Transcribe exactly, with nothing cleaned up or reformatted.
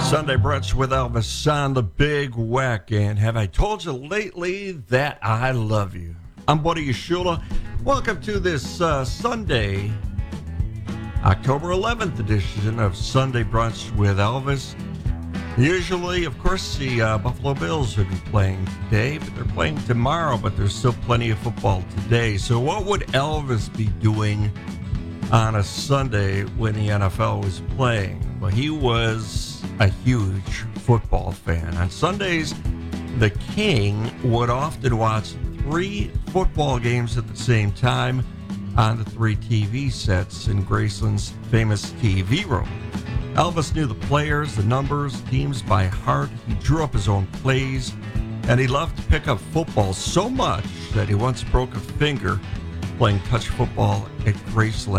Sunday brunch with Elvis on the Big Whack. And have I told you lately that I love you? I'm Buddy Yeshua. Welcome to this uh, Sunday, October eleventh edition of Sunday Brunch with Elvis. Usually, of course, the uh, Buffalo Bills would be playing today, but they're playing tomorrow, but there's still plenty of football today. So what would Elvis be doing on a Sunday when the N F L was playing? Well, he was a huge football fan. On Sundays, the King would often watch three football games at the same time on the three T V sets in Graceland's famous T V room. Elvis knew the players, the numbers, teams by heart. He drew up his own plays, and he loved to pick up football so much that he once broke a finger playing touch football at Graceland.